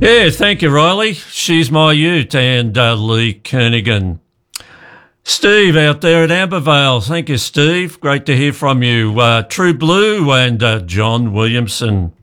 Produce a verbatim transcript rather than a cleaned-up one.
Yeah, thank you, Riley. She's My Ute and uh, Lee Kernaghan. Steve out there at Ambervale. Thank you, Steve. Great to hear from you. Uh, True Blue and uh, John Williamson.